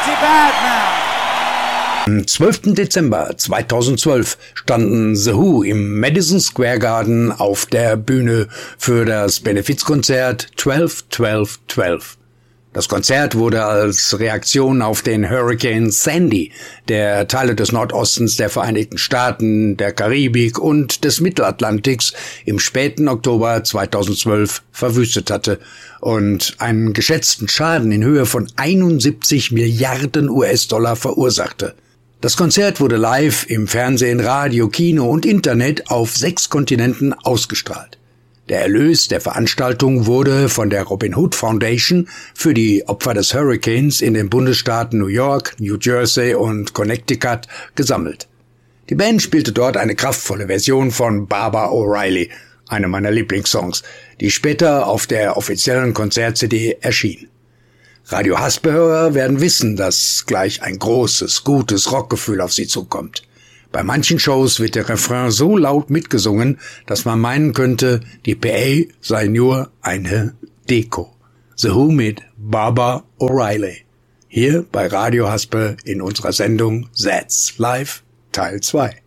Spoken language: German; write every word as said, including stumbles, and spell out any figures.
pretty bad now. Am zwölften Dezember zweitausendzwölf standen The Who im Madison Square Garden auf der Bühne für das Benefizkonzert zwölf zwölf zwölf. Das Konzert wurde als Reaktion auf den Hurrikan Sandy, der Teile des Nordostens der Vereinigten Staaten, der Karibik und des Mittelatlantiks im späten Oktober zweitausendzwölf verwüstet hatte und einen geschätzten Schaden in Höhe von einundsiebzig Milliarden U S-Dollar verursachte. Das Konzert wurde live im Fernsehen, Radio, Kino und Internet auf sechs Kontinenten ausgestrahlt. Der Erlös der Veranstaltung wurde von der Robin Hood Foundation für die Opfer des Hurrikans in den Bundesstaaten New York, New Jersey und Connecticut gesammelt. Die Band spielte dort eine kraftvolle Version von Baba O'Reilly, einer meiner Lieblingssongs, die später auf der offiziellen Konzert-C D erschien. Radio Haspe-Hörer werden wissen, dass gleich ein großes, gutes Rockgefühl auf sie zukommt. Bei manchen Shows wird der Refrain so laut mitgesungen, dass man meinen könnte, die P A sei nur eine Deko. The Who mit Baba O'Reilly. Hier bei Radio Haspe in unserer Sendung That's Live Teil zwei.